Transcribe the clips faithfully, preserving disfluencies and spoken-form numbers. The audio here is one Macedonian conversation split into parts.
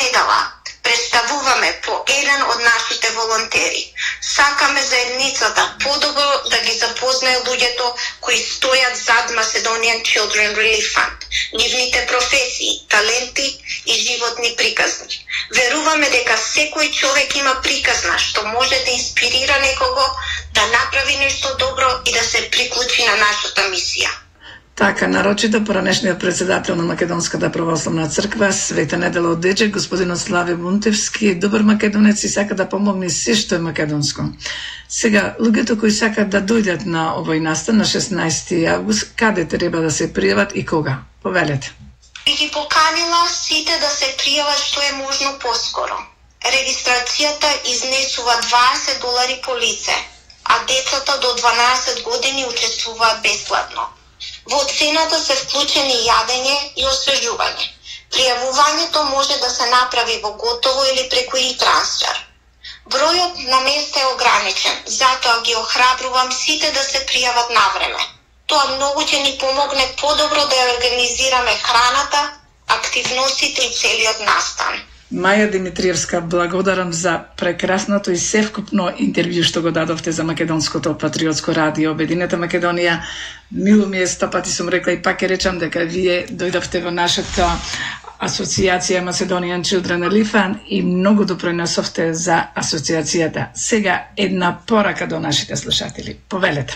недела представуваме по еден од нашите волонтери. Сакаме заедницата подобро да ги запознае луѓето кои стојат зад Macedonian Children Relief Fund, нивните професии, таленти и животни приказни. Веруваме дека секој човек има приказна што може да инспирира некого да направи нешто добро и да се приклучи на нашата мисија. Така, нарочито поранешниот председател на Македонската православна црква, Света недела од Деџе, господин Славе Бунтевски, добар македонец и сака да помогне се што е македонско. Сега, луѓето кои сакат да дојдат на овој настан на шеснаести август, каде треба да се пријават и кога? Повелете. И ги поканила сите да се пријават што е можно поскоро. Регистрацијата изнесува дваесет долари по лице, а децата до дванаесет години учествуваат бесплатно. Во цената се вклучени јадење и освежување. Пријавувањето може да се направи во готово или преку e-трансфер. Бројот на места е ограничен, затоа ги охрабрувам сите да се пријават навреме. Тоа многу ќе ни помогне подобро да ја организираме храната, активностите и целиот настан. Маја Димитриевска, благодарам за прекрасното и севкупно интервју што го дадовте за Македонското патриотско радио Обединета Македонија. Мило ми е, сто пати сум рекла и пак ќе речам дека вие дојдовте во нашата асоциација Macedonian Children Relief Fund и многу допринесовте за асоциацијата. Сега една порака до нашите слушатели. Повелете.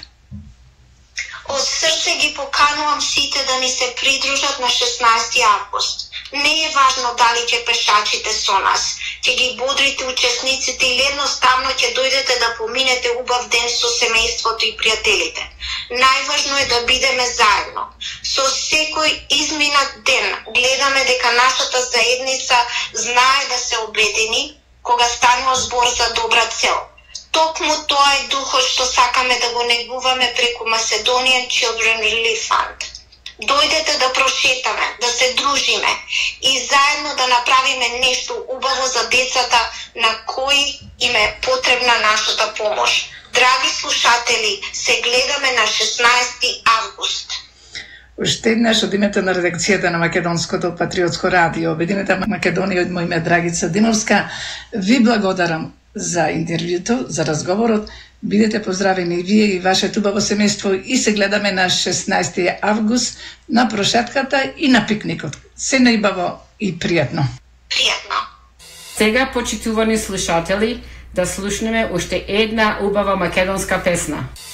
Од срце ги поканувам сите да ни се придружат на шеснаести август. Не е важно дали ќе пешачите со нас, ќе ги бодрите учесниците или едноставно ќе дојдете да поминете убав ден со семејството и пријателите. Најважно е да бидеме заедно. Со секој изминат ден гледаме дека нашата заедница знае да се обедини кога станува збор за добра цел. Токму тоа е духот што сакаме да го негуваме преку Macedonian Children Relief Fund. Дојдете да прошетаме, да се дружиме и заедно да направиме нешто убаво за децата на кои им е потребна нашата помош. Драги слушатели, се гледаме на шеснаести август. Уште еднаш од името на редакцијата на Македонското патриотско радио Обединета Македонија, од мој име Драгица Димовска, ви благодарам за интервјуто, за разговорот. Бидете поздравени и вие и вашето убаво семејство и се гледаме на шеснаести август на прошетката и на пикникот. Се најбаво и пријатно. Пријатно. Сега, почитувани слушатели, да слушнеме уште една убава македонска песна.